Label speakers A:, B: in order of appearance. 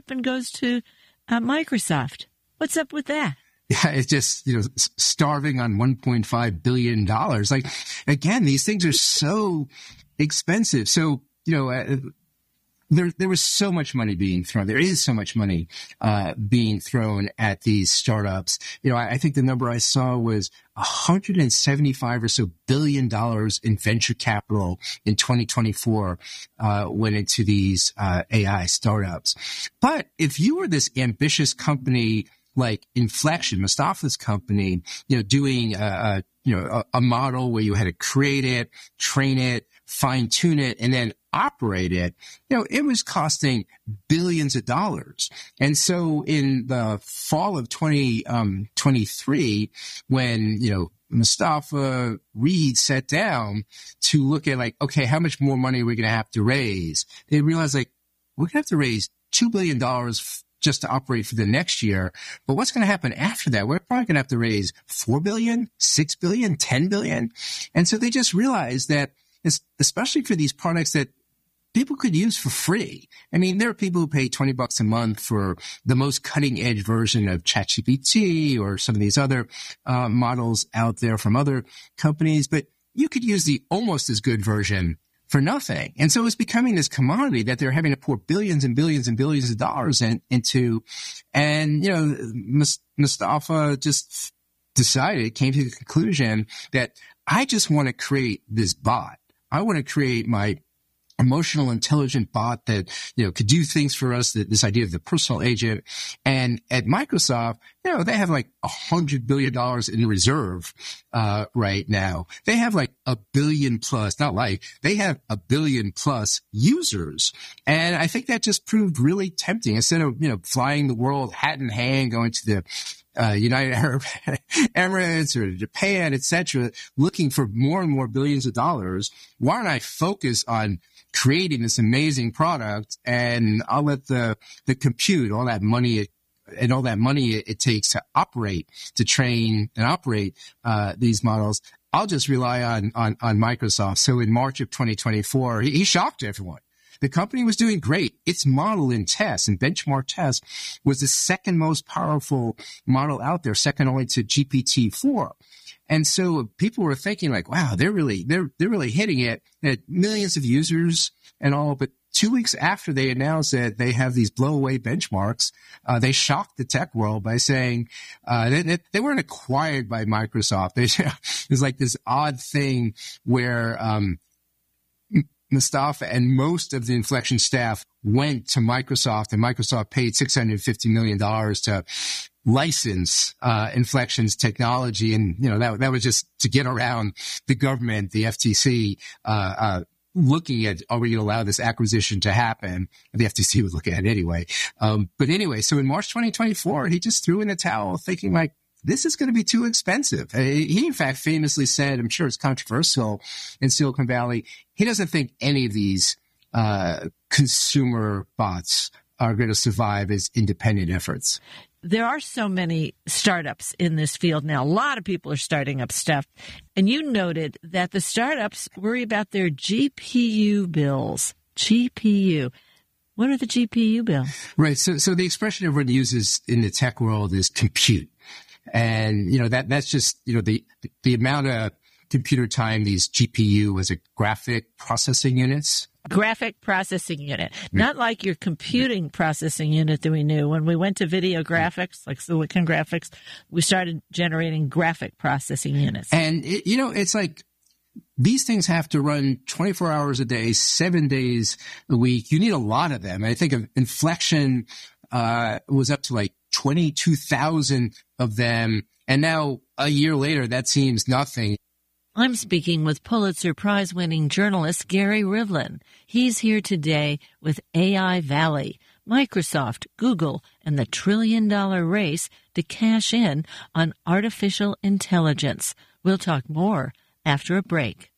A: up and goes to Microsoft. What's up with that?
B: Yeah, it's just, starving on $1.5 billion. Like, again, these things are so expensive. So, there was so much money being thrown. There is so much money being thrown at these startups. I think the number I saw was $175 or so billion in venture capital in 2024 went into these AI startups. But if you were this ambitious company like Inflection, Mustafa's company, doing a model where you had to create it, train it, fine tune it, and then operate it, it was costing billions of dollars. And so in the fall of 2023, when, Mustafa Reed sat down to look at okay, how much more money are we going to have to raise? They realized we're going to have to raise $2 billion just to operate for the next year. But what's going to happen after that? We're probably going to have to raise $4 billion, $6 billion, $10 billion. And so they just realized that, especially for these products that people could use for free. I mean, there are people who pay $20 a month for the most cutting edge version of ChatGPT or some of these other models out there from other companies, but you could use the almost as good version for nothing. And so it's becoming this commodity that they're having to pour billions and billions and billions of dollars into. And, Mustafa just came to the conclusion that I just want to create this bot. I want to create my emotional intelligent bot that, could do things for us, this idea of the personal agent. And at Microsoft, they have $100 billion in reserve, right now. They have $1 billion plus, they have $1 billion plus users. And I think that just proved really tempting. Instead of, flying the world hat in hand, going to the United Arab Emirates or Japan, etc., looking for more and more billions of dollars, why don't I focus on creating this amazing product, and I'll let the compute, all that money it takes to operate, to train and operate these models, I'll just rely on Microsoft. So in March of 2024, he shocked everyone. The company was doing great. Its model in test and benchmark test was the second most powerful model out there, second only to GPT-4. And so people were thinking wow, they're really hitting it. They had millions of users and all, but 2 weeks after they announced that they have these blow-away benchmarks, they shocked the tech world by saying they weren't acquired by Microsoft. It was this odd thing where Mustafa and most of the Inflection staff went to Microsoft, and Microsoft paid $650 million to license Inflection's technology. And, that was just to get around the government, the FTC, looking at, are we going to allow this acquisition to happen? The FTC would look at it anyway. But anyway, so in March 2024, he just threw in the towel thinking this is going to be too expensive. He, in fact, famously said, I'm sure it's controversial in Silicon Valley, he doesn't think any of these consumer bots are going to survive as independent efforts.
A: There are so many startups in this field now. A lot of people are starting up stuff. And you noted that the startups worry about their GPU bills. GPU. What are the GPU bills?
B: Right. So the expression everyone uses in the tech world is compute. And, that's just, the amount of computer time these GPU as a graphic processing units.
A: Graphic processing unit. Not like your computing processing unit that we knew. When we went to video graphics, like Silicon Graphics, we started generating graphic processing units.
B: And, it's these things have to run 24 hours a day, 7 days a week. You need a lot of them. I think of Inflection was up to 22,000 of them. And now a year later, that seems nothing.
A: I'm speaking with Pulitzer Prize-winning journalist Gary Rivlin. He's here today with AI Valley, Microsoft, Google, and the trillion-dollar race to cash in on artificial intelligence. We'll talk more after a break.